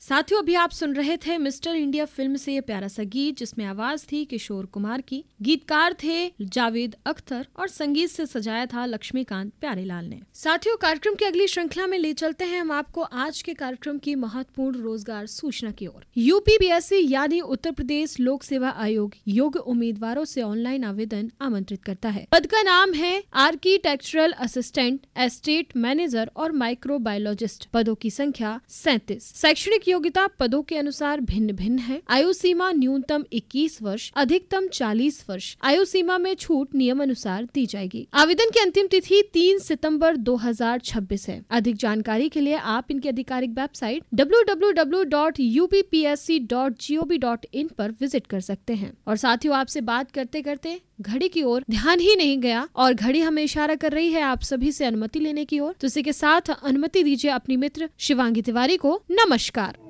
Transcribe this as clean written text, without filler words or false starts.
साथियों, अभी आप सुन रहे थे मिस्टर इंडिया फिल्म से ये प्यारा सा गीत, जिसमें आवाज थी किशोर कुमार की, गीतकार थे जावेद अख्तर और संगीत से सजाया था लक्ष्मीकांत प्यारेलाल ने। साथियों, कार्यक्रम की अगली श्रृंखला में ले चलते हैं हम आपको आज के कार्यक्रम की महत्वपूर्ण रोजगार सूचना की ओर। यूपीपीएससी यानी उत्तर प्रदेश लोक सेवा आयोग योग्य उम्मीदवारों से ऑनलाइन आवेदन आमंत्रित करता है। पद का नाम है आर्किटेक्चरल असिस्टेंट, एस्टेट मैनेजर और माइक्रोबायोलॉजिस्ट। पदों की संख्या 37। शैक्षणिक योग्यता पदों के अनुसार भिन्न भिन्न है। आयु सीमा न्यूनतम 21 वर्ष, अधिकतम 40 वर्ष। आयु सीमा में छूट नियम अनुसार दी जाएगी। आवेदन की अंतिम तिथि 3 सितंबर 2026 है। अधिक जानकारी के लिए आप इनकी आधिकारिक वेबसाइट www.uppsc.gov.in पर विजिट कर सकते हैं। और साथियों, आपसे बात करते करते घड़ी की ओर ध्यान ही नहीं गया और घड़ी हमें इशारा कर रही है आप सभी से अनुमति लेने की ओर। तो इसी के साथ अनुमति दीजिए अपनी मित्र शिवांगी तिवारी को। नमस्कार।